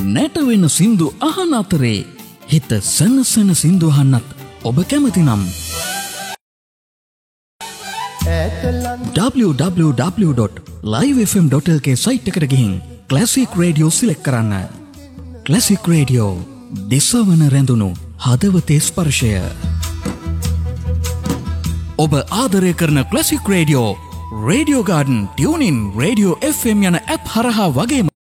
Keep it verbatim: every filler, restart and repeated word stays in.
නැටවෙන සින්දු අහන අතරේ හිත සනසන සින්දු අහන්නත් ඔබ කැමති නම් double-u double-u double-u dot live f m dot l k site එකට ගිහින් ක්ලාසික් රේඩියෝ සිලෙක්ට් කරන්න. ක්ලාසික් රේඩියෝ දිසවන රැඳුණු හදවතේ ස්පර්ශය. ඔබ ආදරය කරන classic radio, radio garden, tuning, radio F M යන ඇප් හරහා වගේම